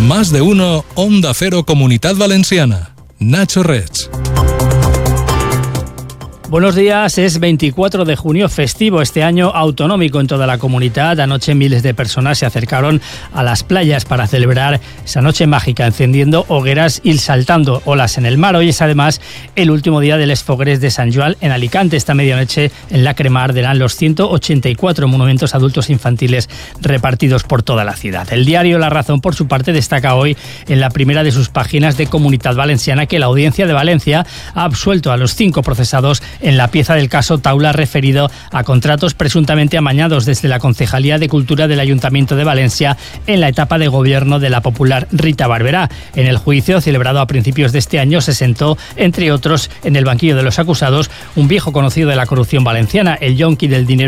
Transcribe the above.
Más de uno, Onda Cero Comunidad Valenciana. Nacho Reig. Buenos días, es 24 de junio, festivo este año autonómico en toda la comunidad. Anoche miles de personas se acercaron a las playas para celebrar esa noche mágica, encendiendo hogueras y saltando olas en el mar. Hoy es además el último día de Les Fogueres de Sant Joan en Alicante. Esta medianoche en la Crema arderán los 184 monumentos adultos infantiles repartidos por toda la ciudad. El diario La Razón, por su parte, destaca hoy en la primera de sus páginas de Comunitat Valenciana que la Audiencia de Valencia ha absuelto a los 5 procesados en la pieza del caso Taula referido a contratos presuntamente amañados desde la Concejalía de Cultura del Ayuntamiento de Valencia en la etapa de gobierno de la popular Rita Barberá. En el juicio, celebrado a principios de este año, se sentó, entre otros, en el banquillo de los acusados, un viejo conocido de la corrupción valenciana, el yonki del dinero